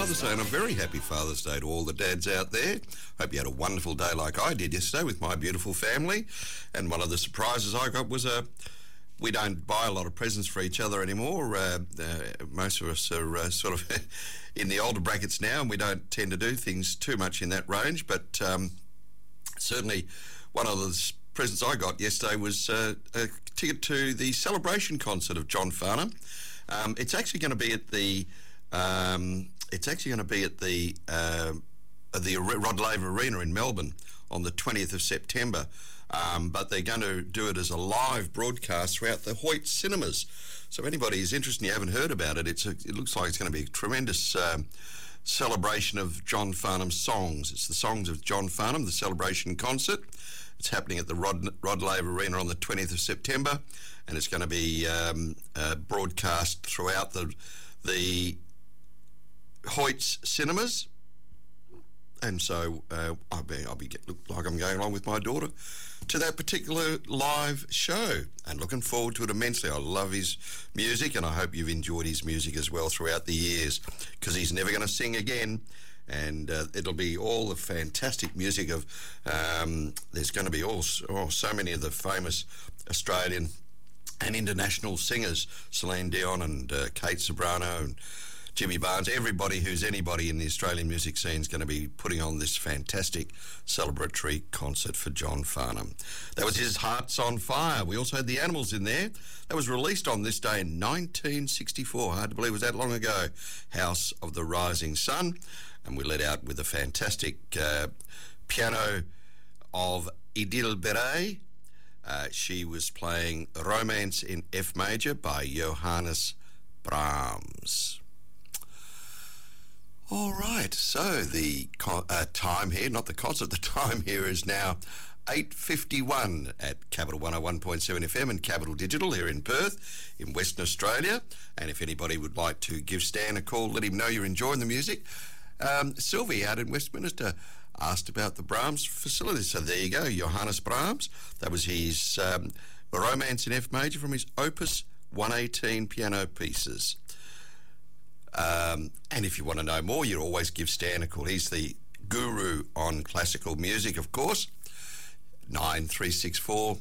Father's Day, and a very happy Father's Day to all the dads out there. Hope you had a wonderful day like I did yesterday with my beautiful family. And one of the surprises I got was we don't buy a lot of presents for each other anymore. Most of us are sort of in the older brackets now, and we don't tend to do things too much in that range. But certainly one of the presents I got yesterday was a ticket to the celebration concert of John Farnham. It's actually going to be at the Rod Laver Arena in Melbourne on the 20th of September. But they're going to do it as a live broadcast throughout the Hoyt cinemas. So if anybody is interested and you haven't heard about it, it looks like it's going to be a tremendous celebration of John Farnham's songs. It's the Songs of John Farnham, the celebration concert. It's happening at the Rod Laver Arena on the 20th of September, and it's going to be broadcast throughout the Hoyt's cinemas. And so I'll be look like I'm going along with my daughter to that particular live show, and looking forward to it immensely. I love his music, and I hope you've enjoyed his music as well throughout the years, because he's never going to sing again. And it'll be all the fantastic music of, there's going to be so many of the famous Australian and international singers, Celine Dion and Kate Ceberano and Jimmy Barnes. Everybody who's anybody in the Australian music scene is going to be putting on this fantastic celebratory concert for John Farnham. That was his Hearts on Fire. We also had the Animals in there. That was released on this day in 1964. Hard to believe it was that long ago. House of the Rising Sun. And we let out with a fantastic piano of Idil Beret. She was playing Romance in F Major by Johannes Brahms. All right, so the time here, not the concert, the time here is now 8:51 at Capital 101.7 FM and Capital Digital here in Perth, in Western Australia. And if anybody would like to give Stan a call, let him know you're enjoying the music. Sylvie out in Westminster asked about the Brahms facility. So there you go, Johannes Brahms. That was his Romance in F Major from his Opus 118 piano pieces. And if you want to know more, you always give Stan a call. He's the guru on classical music, of course. 9364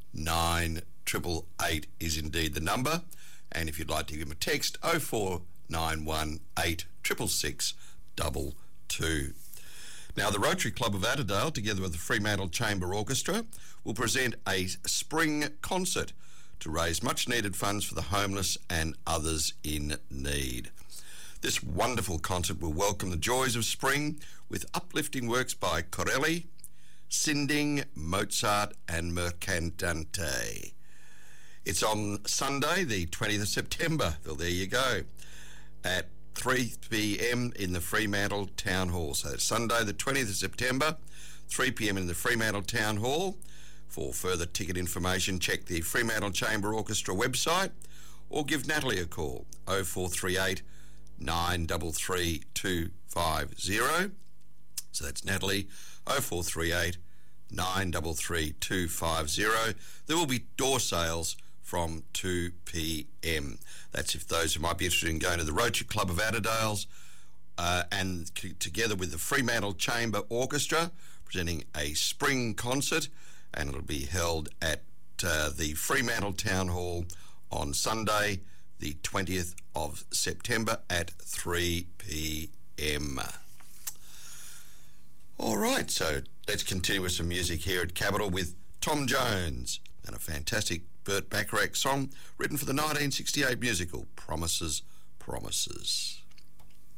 9888 is indeed the number. And if you'd like to give him a text, 0491 866 22. Now, the Rotary Club of Adelaide, together with the Fremantle Chamber Orchestra, will present a spring concert to raise much-needed funds for the homeless and others in need. This wonderful concert will welcome the joys of spring with uplifting works by Corelli, Sinding, Mozart and Mercadante. It's on Sunday, the 20th of September. Well, there you go. At 3 p.m. in the Fremantle Town Hall. So it's Sunday the 20th of September, 3 p.m. in the Fremantle Town Hall. For further ticket information, check the Fremantle Chamber Orchestra website or give Natalie a call, 0438 933 250. So that's Natalie, 0438 933 250. There will be door sales from 2 p.m. That's if those who might be interested in going to the Rotary Club of Adelaide and together with the Fremantle Chamber Orchestra presenting a spring concert, and it'll be held at the Fremantle Town Hall on Sunday the 20th of September at 3 p.m. All right, so let's continue with some music here at Capital with Tom Jones and a fantastic Burt Bacharach song written for the 1968 musical Promises, Promises.